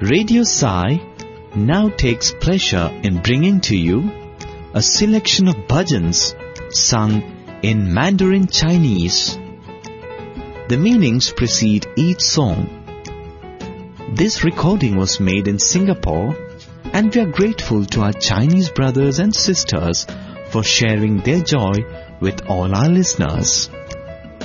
Radio Sai now takes pleasure in bringing to you a selection of bhajans sung in Mandarin Chinese. The meanings precede each song. This recording was made in Singapore, and we are grateful to our Chinese brothers and sisters for sharing their joy with all our listeners.